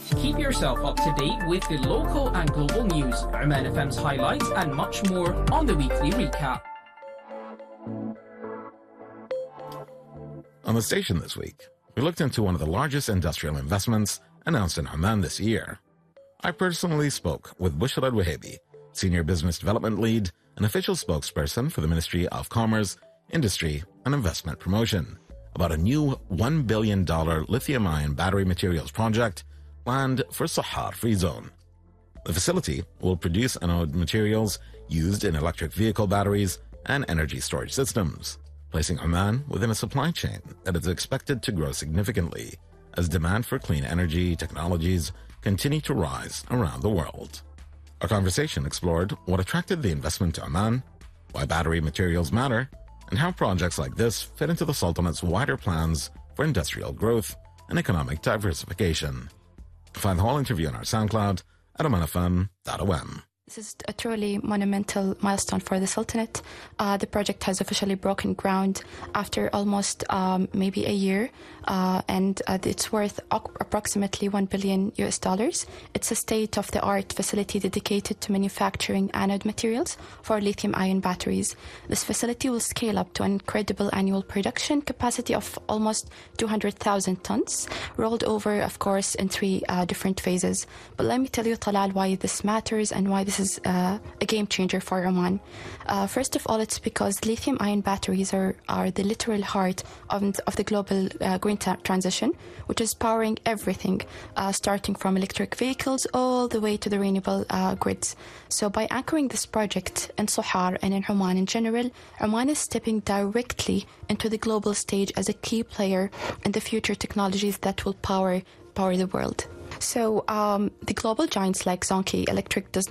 Keep yourself up to date with the local and global news, Oman FM's highlights, and much more on the weekly recap. On the station this week, we looked into one of the largest industrial investments announced in Oman this year. I personally spoke with Bushra Al-Wahabi, Senior Business Development Lead and official spokesperson for the Ministry of Commerce, Industry and Investment Promotion, about a new $1 billion lithium-ion battery materials project planned for Sahar Free Zone. The facility will produce anode materials used in electric vehicle batteries and energy storage systems, placing Oman within a supply chain that is expected to grow significantly as demand for clean energy technologies continue to rise around the world. Our conversation explored what attracted the investment to Oman, why battery materials matter, and how projects like this fit into the Sultanate's wider plans for industrial growth and economic diversification. Find the whole interview on our SoundCloud at omanfm.om. This is a truly monumental milestone for the Sultanate. The project has officially broken ground after almost maybe a year, and it's worth approximately $1 billion. It's a state-of-the-art facility dedicated to manufacturing anode materials for lithium-ion batteries. This facility will scale up to an incredible annual production capacity of almost 200,000 tons, rolled over, of course, in three different phases. But let me tell you, Talal, why this matters and why this is a game changer for Oman. First of all, it's because lithium-ion batteries are the literal heart of the global green transition, which is powering everything, starting from electric vehicles all the way to the renewable grids. So by anchoring this project in Sohar and in Oman in general, Oman is stepping directly into the global stage as a key player in the future technologies that will power the world. So the global giants like Zonke Electric do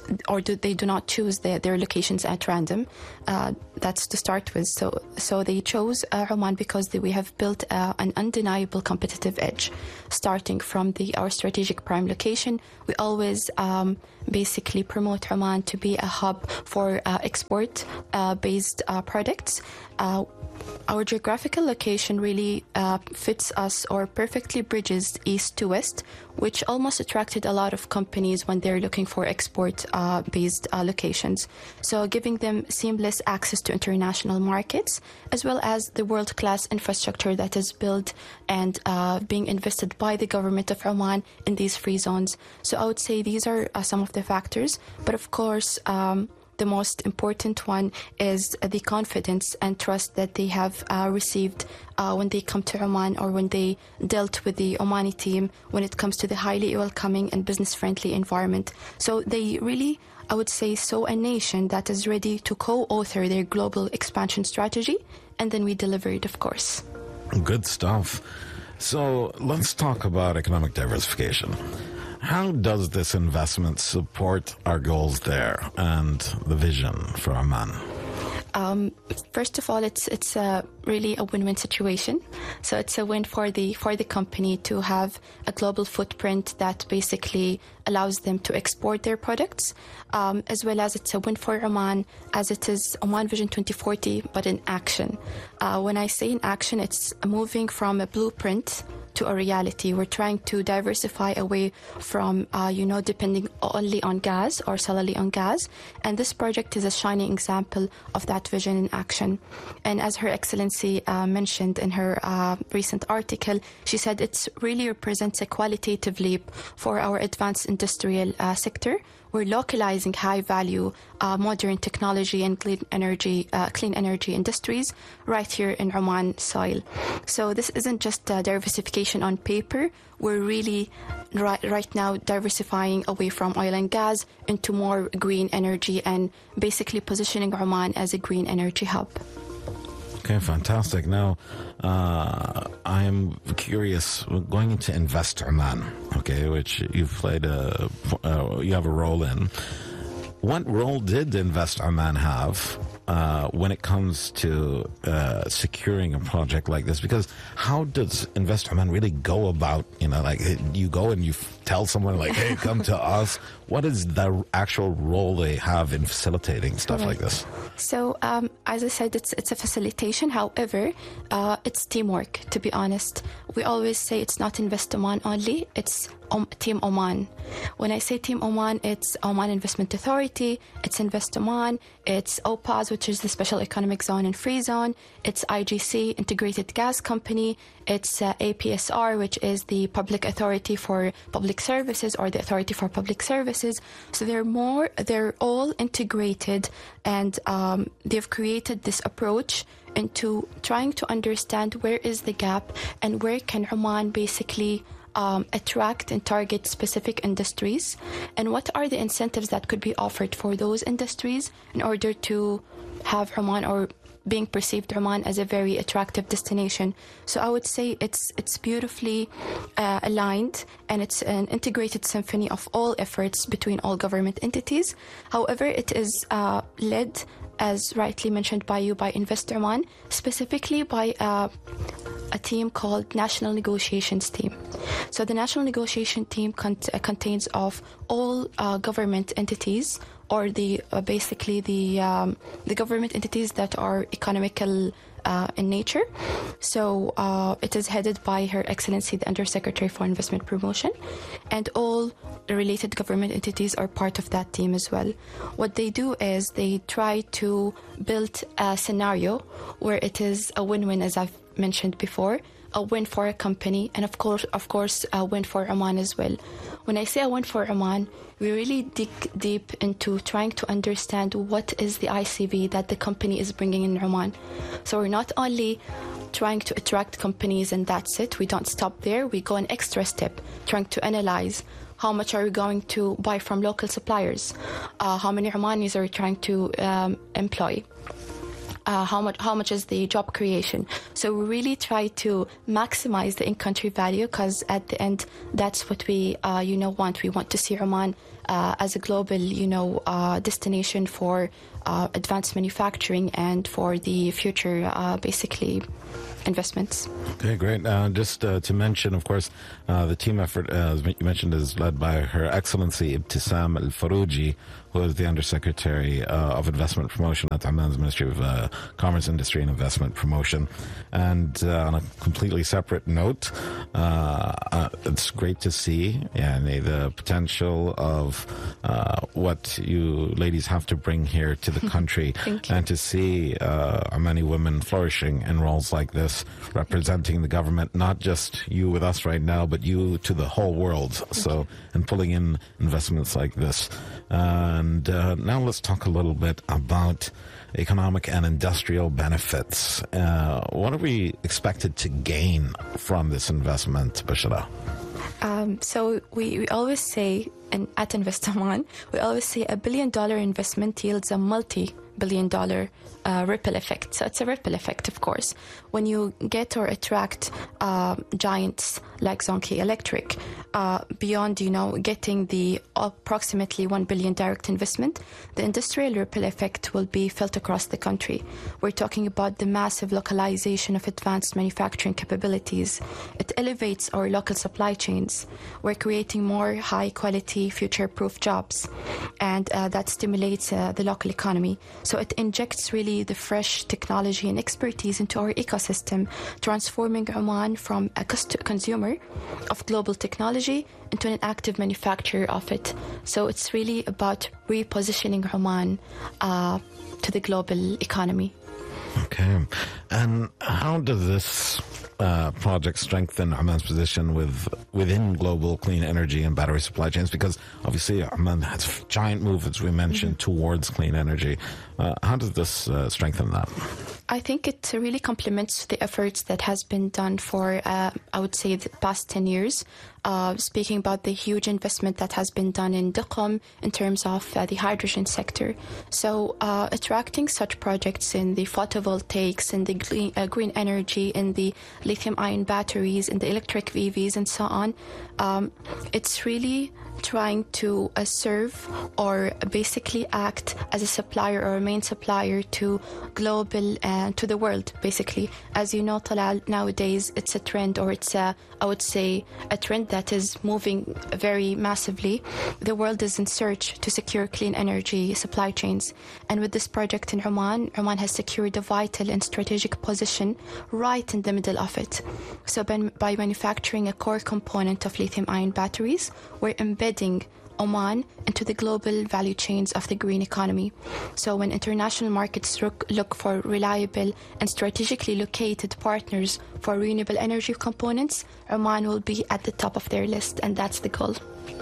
not choose their locations at random. That's to start with. So they chose Oman because we have built an undeniable competitive edge. Starting from our strategic prime location, we always basically promote Oman to be a hub for export-based products. Our geographical location really fits us or perfectly bridges east to west, which almost attracted a lot of companies when they're looking for export-based locations. So giving them seamless access to international markets, as well as the world-class infrastructure that is built and being invested by the government of Oman in these free zones. So I would say these are some of the factors. But of course, the most important one is the confidence and trust that they have received when they come to Oman or when they dealt with the Omani team when it comes to the highly welcoming and business-friendly environment. So they really, I would say, saw a nation that is ready to co-author their global expansion strategy, and then we delivered, of course. Good stuff. So let's talk about economic diversification. How does this investment support our goals there and the vision for Oman? First of all, it's really a win-win situation. So it's a win for the company to have a global footprint that basically allows them to export their products, as well as it's a win for Oman, as it is Oman Vision 2040, but in action. When I say in action, it's moving from a blueprint to a reality. We're trying to diversify away from, depending only on gas or solely on gas. And this project is a shining example of that vision in action. And as Her Excellency mentioned in her recent article, she said it really represents a qualitative leap for our advanced industrial sector. We're localizing high-value, modern technology and clean energy industries right here in Oman soil. So this isn't just diversification on paper. We're really right now diversifying away from oil and gas into more green energy and basically positioning Oman as a green energy hub. Okay, fantastic. Now, I'm curious, going into Invest Oman, okay, which you've played you have a role in. What role did Invest Oman have when it comes to securing a project like this? Because how does Invest Oman really go about, like you go and you tell someone like, hey, come to us. What is the actual role they have in facilitating stuff like this? So, as I said, it's a facilitation. However, it's teamwork, to be honest. We always say it's not Invest Oman only, it's Team Oman. When I say Team Oman, it's Oman Investment Authority, it's Invest Oman, it's OPAZ, which is the Special Economic Zone and Free Zone, it's IGC, Integrated Gas Company, it's APSR, which is the Public Authority for Public Services, or the Authority for Public Services. So they're all integrated, and they've created this approach into trying to understand where is the gap and where can Oman basically attract and target specific industries, and what are the incentives that could be offered for those industries in order to have Oman, or being perceived Oman, as a very attractive destination. So I would say it's beautifully aligned, and it's an integrated symphony of all efforts between all government entities. However, it is led, as rightly mentioned by you, by Invest Oman, specifically by a team called National Negotiations Team. So the National Negotiation Team contains of all government entities, or basically the government entities that are economical in nature. So it is headed by Her Excellency the Undersecretary for Investment Promotion, and all the related government entities are part of that team as well. What they do is they try to build a scenario where it is a win-win, as I've mentioned before, a win for a company, and of course a win for Oman as well. When I say a win for Oman, we really dig deep into trying to understand what is the ICV that the company is bringing in Oman. So we're not only trying to attract companies and that's it, we don't stop there, we go an extra step, trying to analyze how much are we going to buy from local suppliers, how many Omanis are we trying to employ, how much is the job creation. So we really try to maximize the in-country value, because at the end, that's what we want. We want to see Oman as a global destination for advanced manufacturing and for the future basically investments. Okay, great. Just to mention, of course, the team effort, as you mentioned, is led by Her Excellency Ibtisam Al-Farouji, who is the Undersecretary of Investment Promotion at Oman's Ministry of Commerce, Industry and Investment Promotion. And on a completely separate note, it's great to see the potential of what you ladies have to bring here to the country, and to see Omani women flourishing in roles like this, representing the government, not just you with us right now, but you to the whole world. And pulling in investments like this. And now let's talk a little bit about economic and industrial benefits. What are we expected to gain from this investment, Bishara? So we always say, and at Invest Oman, we always say $1 billion investment yields a multi-billion-dollar ripple effect. So it's a ripple effect, of course. When you get or attract giants like Zonky Electric, beyond getting the approximately $1 billion direct investment, the industrial ripple effect will be felt across the country. We're talking about the massive localization of advanced manufacturing capabilities. It elevates our local supply chains. We're creating more high-quality, future-proof jobs, and that stimulates the local economy. So it injects really the fresh technology and expertise into our ecosystem, transforming Oman from a consumer of global technology into an active manufacturer of it. So it's really about repositioning Oman to the global economy. Okay. And how does this project strengthen Oman's position within global clean energy and battery supply chains? Because obviously Oman has a giant move, as we mentioned, towards clean energy. How does this strengthen that? I think it really complements the efforts that has been done for, I would say, the past 10 years. Speaking about the huge investment that has been done in Duqm in terms of the hydrogen sector. So attracting such projects in the photovoltaics, in the green energy, in the lithium-ion batteries, in the electric EVs and so on, it's really trying to serve or basically act as a supplier or a main supplier to global to the world, basically. As you know, Talal, nowadays it's a trend, or it's I would say a trend that is moving very massively. The world is in search to secure clean energy supply chains, and with this project in Oman has secured a vital and strategic position right in the middle of it. So by manufacturing a core component of lithium-ion batteries, we're embedding Oman into the global value chains of the green economy. So when international markets look for reliable and strategically located partners for renewable energy components, Oman will be at the top of their list, and that's the goal.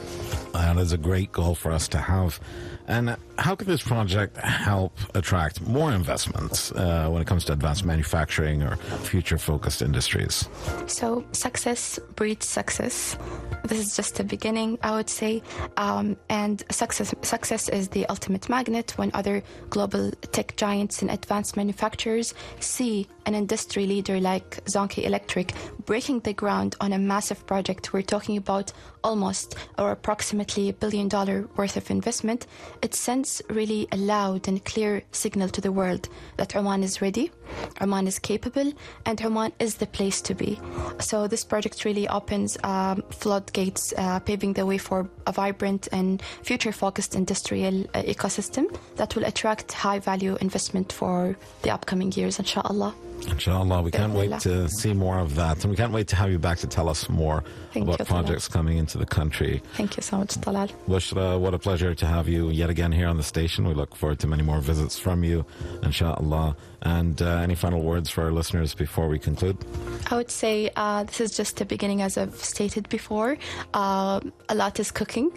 And it's a great goal for us to have. And how can this project help attract more investments when it comes to advanced manufacturing or future-focused industries? So success breeds success. This is just the beginning, I would say. And success is the ultimate magnet. When other global tech giants and advanced manufacturers see an industry leader like Zonke Electric breaking the ground on a massive project, we're talking about almost or approximately $1 billion worth of investment, it sends really a loud and clear signal to the world that Oman is ready, Oman is capable, and Oman is the place to be. So this project really opens floodgates, paving the way for a vibrant and future-focused industrial ecosystem that will attract high-value investment for the upcoming years, inshallah. Inshallah, we can't wait to see more of that, and we can't wait to have you back to tell us more about projects coming into the country. Thank you so much, Talal. Bushra, what a pleasure to have you yet again here on the station. We look forward to many more visits from you, inshallah. And any final words for our listeners before we conclude? I would say this is just the beginning, as I've stated before. A lot is cooking.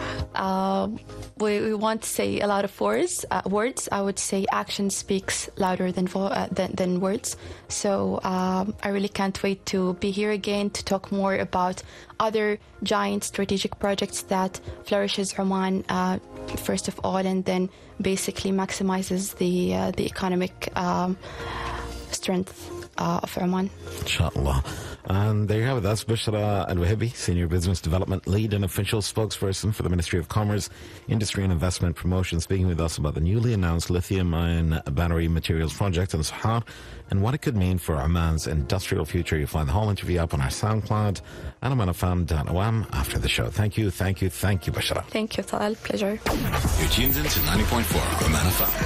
We want to say a lot of words. I would say action speaks louder than words. So I really can't wait to be here again to talk more about other giant strategic projects that flourishes Oman first of all, and then basically maximizes the economic strength of Oman. Inshallah. And there you have it. That's Bushra Al-Wahibi, Senior Business Development Lead and Official Spokesperson for the Ministry of Commerce, Industry and Investment Promotion, speaking with us about the newly announced lithium-ion battery materials project in Sahar and what it could mean for Oman's industrial future. You'll find the whole interview up on our SoundCloud and omanfm.om after the show. Thank you, Bushra. Thank you, Talal. Pleasure. You're tuned in to 90.4 Oman FM.